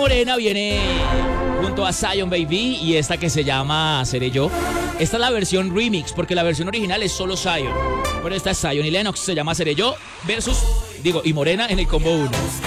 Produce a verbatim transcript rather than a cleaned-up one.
Morena viene junto a Zion Baby y esta que se llama Seré Yo. Esta es la versión remix, porque la versión original es solo Zion. Pero esta es Zion y Lennox, se llama Seré Yo versus, digo, y Morena en el combo uno.